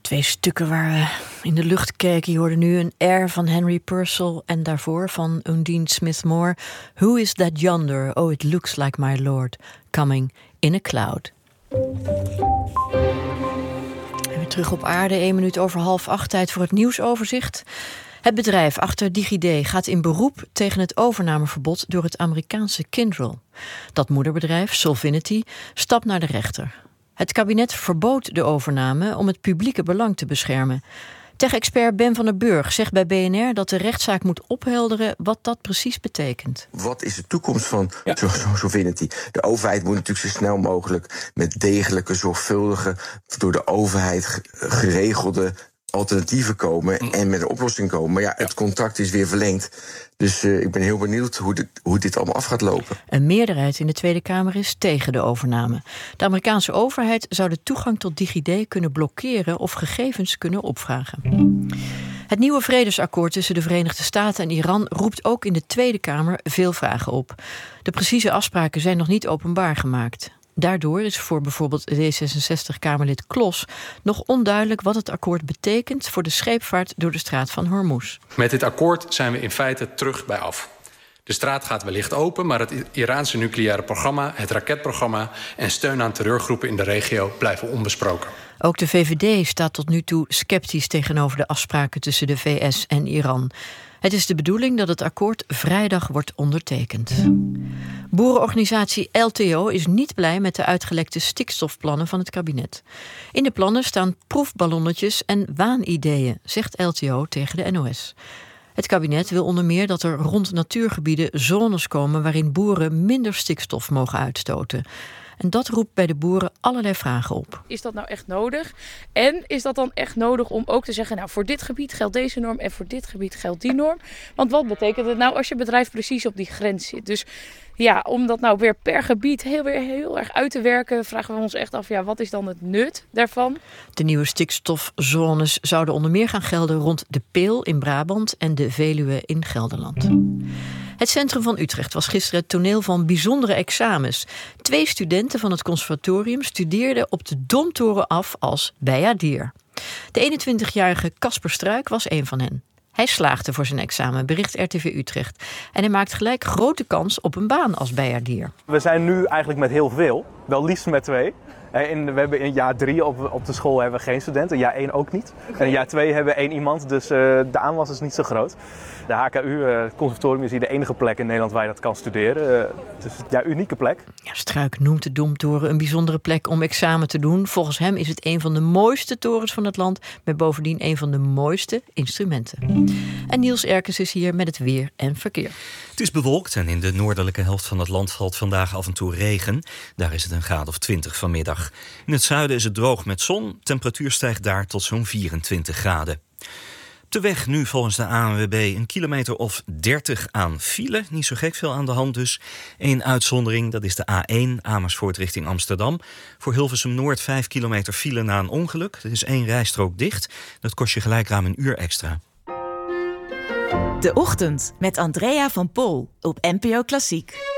Twee stukken waar we in de lucht keken. Je hoorde nu een Air van Henry Purcell en daarvoor van Undine Smith-Moore. Who is that yonder? Oh, it looks like my lord, coming in a cloud. En weer terug op aarde, 1 minuut over 7:30, tijd voor het nieuwsoverzicht. Het bedrijf achter DigiD gaat in beroep tegen het overnameverbod door het Amerikaanse Kyndryl. Dat moederbedrijf, Solvinity, stapt naar de rechter. Het kabinet verbood de overname om het publieke belang te beschermen. Tech-expert Ben van der Burg zegt bij BNR dat de rechtszaak moet ophelderen wat dat precies betekent. Wat is de toekomst van Solvinity? De overheid moet natuurlijk zo snel mogelijk met degelijke, zorgvuldige, door de overheid geregelde alternatieven komen en met een oplossing komen. Maar ja, het contract is weer verlengd. Dus ik ben heel benieuwd hoe dit allemaal af gaat lopen. Een meerderheid in de Tweede Kamer is tegen de overname. De Amerikaanse overheid zou de toegang tot DigiD kunnen blokkeren of gegevens kunnen opvragen. Het nieuwe vredesakkoord tussen de Verenigde Staten en Iran roept ook in de Tweede Kamer veel vragen op. De precieze afspraken zijn nog niet openbaar gemaakt. Daardoor is voor bijvoorbeeld D66-Kamerlid Klos nog onduidelijk wat het akkoord betekent voor de scheepvaart door de straat van Hormuz. Met dit akkoord zijn we in feite terug bij af. De straat gaat wellicht open, maar het Iraanse nucleaire programma, het raketprogramma en steun aan terreurgroepen in de regio blijven onbesproken. Ook de VVD staat tot nu toe sceptisch tegenover de afspraken tussen de VS en Iran. Het is de bedoeling dat het akkoord vrijdag wordt ondertekend. Boerenorganisatie LTO is niet blij met de uitgelekte stikstofplannen van het kabinet. In de plannen staan proefballonnetjes en waanideeën, zegt LTO tegen de NOS. Het kabinet wil onder meer dat er rond natuurgebieden zones komen waarin boeren minder stikstof mogen uitstoten. En dat roept bij de boeren allerlei vragen op. Is dat nou echt nodig? En is dat dan echt nodig om ook te zeggen, nou, voor dit gebied geldt deze norm en voor dit gebied geldt die norm? Want wat betekent het nou als je bedrijf precies op die grens zit? Dus ja, om dat nou weer per gebied heel erg uit te werken, vragen we ons echt af, ja, wat is dan het nut daarvan? De nieuwe stikstofzones zouden onder meer gaan gelden rond de Peel in Brabant en de Veluwe in Gelderland. Het centrum van Utrecht was gisteren het toneel van bijzondere examens. 2 studenten van het conservatorium studeerden op de Domtoren af als bijaardier. De 21-jarige Casper Struik was een van hen. Hij slaagde voor zijn examen, bericht RTV Utrecht. En hij maakt gelijk grote kans op een baan als bijaardier. We zijn nu eigenlijk met heel veel, wel liefst met 2. We hebben in jaar 3 op de school hebben we geen studenten, jaar 1 ook niet. Okay. En in jaar 2 hebben we 1 iemand, dus de aanwas is niet zo groot. De HKU, het conservatorium, is hier de enige plek in Nederland waar je dat kan studeren. Dus ja, unieke plek. Ja, Struik noemt de Domtoren een bijzondere plek om examen te doen. Volgens hem is het een van de mooiste torens van het land, met bovendien een van de mooiste instrumenten. En Niels Erkens is hier met het weer en verkeer. Het is bewolkt en in de noordelijke helft van het land valt vandaag af en toe regen. Daar is het een graad of 20 vanmiddag. In het zuiden is het droog met zon. Temperatuur stijgt daar tot zo'n 24 graden. Op de weg nu volgens de ANWB een kilometer of 30 aan file. Niet zo gek veel aan de hand dus. Eén uitzondering, dat is de A1 Amersfoort richting Amsterdam. Voor Hilversum Noord 5 kilometer file na een ongeluk. Er is 1 rijstrook dicht. Dat kost je gelijk ruim 1 uur extra. De Ochtend met Andrea van Pol op NPO Klassiek.